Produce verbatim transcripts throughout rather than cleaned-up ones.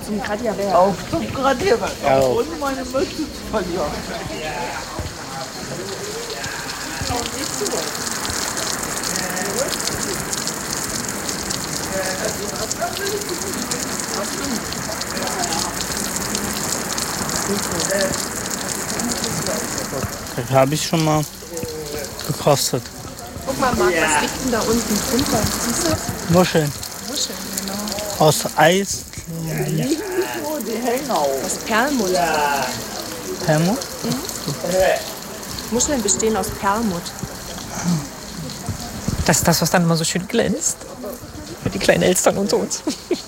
zum Gradierwerk. Auf zum Gradierwerk. Ja. Ohne meine Mütze zu verlieren. Das habe ich schon mal gekostet. Guck mal, Marc, was liegt denn da unten drunter? Siehst du? Muscheln. Muscheln, genau. Aus Eis. Die hängen auf. Aus Perlmutt. Perlmutt? Mhm. Muscheln bestehen aus Perlmutt. Das ist das, was dann immer so schön glänzt. Für die kleinen Elstern unter uns.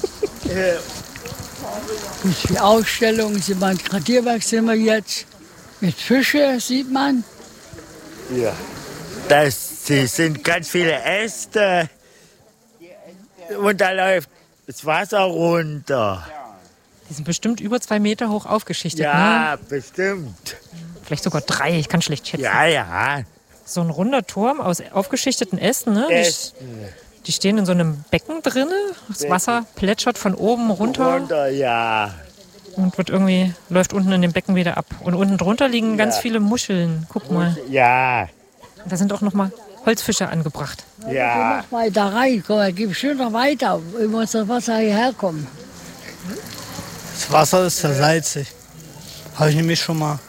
Die Ausstellung sind wir, im Gradierwerk sind wir jetzt. Mit Fische sieht man. Ja, das die sind ganz viele Äste und da läuft das Wasser runter. Die sind bestimmt über zwei Meter hoch aufgeschichtet. Ja, ne? bestimmt. Vielleicht sogar drei, ich kann schlecht schätzen. Ja, ja. So ein runder Turm aus aufgeschichteten Ästen. Ne? Ästen. Die, die stehen in so einem Becken drin. Das Becken. Wasser plätschert von oben runter. Runter, ja. Und wird irgendwie, läuft unten in dem Becken wieder ab. Und unten drunter liegen ganz Ja. viele Muscheln. Guck mal. Ja, Da sind auch noch mal Holzfische angebracht. ja. Noch weiter rein, komm, da gibt es schön noch weiter, wo das Wasser hierher kommt. Das Wasser ist ja salzig. Habe ich nämlich schon mal.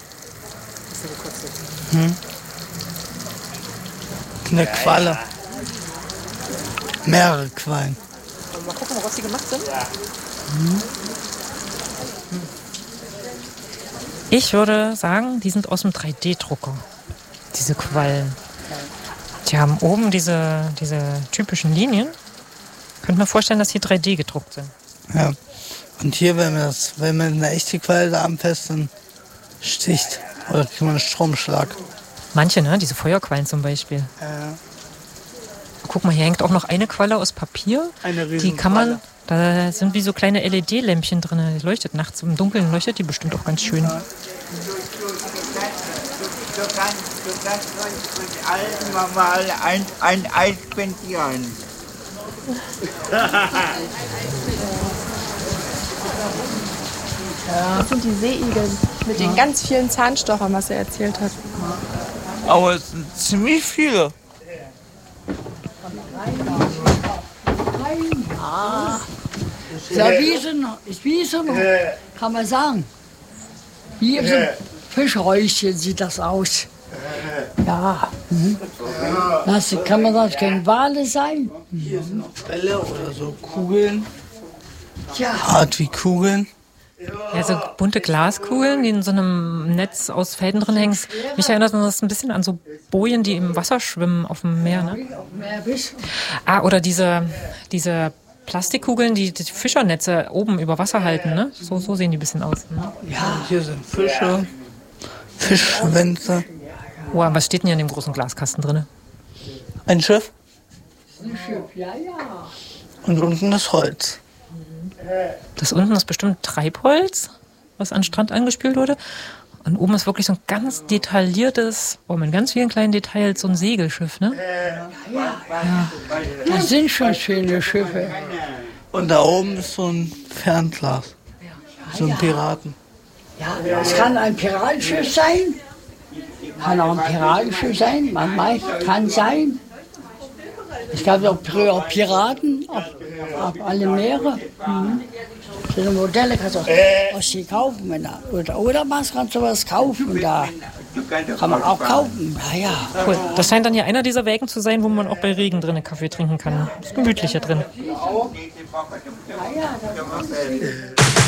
Hm? Eine Qualle. Mehrere Quallen. Mal gucken, woraus die gemacht sind. Ich würde sagen, die sind aus dem drei D Drucker. Diese Quallen. Die haben oben diese, diese typischen Linien. Könnte man vorstellen, dass die drei D gedruckt sind. Ja. Und hier, wenn man, das, wenn man eine echte Qualle da anfasst, dann sticht. Oder kriegt man einen Stromschlag. Manche, ne? Diese Feuerquallen zum Beispiel. Ja. Guck mal, hier hängt auch noch eine Qualle aus Papier. Eine Die kann man, Riesenqualle. da sind wie so kleine L E D-Lämpchen drin. Die leuchtet nachts im Dunkeln, leuchtet die bestimmt auch ganz schön. Du kannst, du kannst mit allen mal ein, ein Eis spendieren. Das sind die Seeigel mit den ganz vielen Zahnstochern, was er erzählt hat. Aber es sind ziemlich viele. Ja, wie so, ein- wie so ein, kann man sagen, wie so ein Fischhäuschen sieht das aus. Ja. Mhm. Das, kann man das, können Wale sein? Hier sind noch Bälle oder so Kugeln. Ja. Hart wie Kugeln. Ja, so bunte Glaskugeln, die in so einem Netz aus Fäden drin hängen. Mich erinnert das ein bisschen an so Bojen, die im Wasser schwimmen auf dem Meer. Ne? Ah, oder diese, diese Plastikkugeln, die die Fischernetze oben über Wasser halten. Ne? So, so sehen die ein bisschen aus. Ne? Ja, hier sind Fische, Fischschwänze. Oh, was steht denn hier in dem großen Glaskasten drin? Ein Schiff Ja, ja. und unten das Holz. Das unten ist bestimmt Treibholz, was an den Strand angespült wurde. Und oben ist wirklich so ein ganz detailliertes, oh, mit ganz vielen kleinen Details, so ein Segelschiff, ne? Das sind schon schöne Schiffe. Und da oben ist so ein Fernglas. So ein Piraten. Ja, es kann ein Piratenschiff sein. Kann auch ein Piratenschiff sein. Man weiß, kann sein. Es gab auch früher auch Piraten auf, auf alle Meere. Mhm. So eine Modelle kannst du auch aus die kaufen. Wenn da, oder, oder was kannst du was kaufen? Da kann man auch kaufen. Ja, ja. Cool. Das scheint dann hier einer dieser Wägen zu sein, wo man auch bei Regen drin Kaffee trinken kann. Ist gemütlich hier drin. Ja, ja.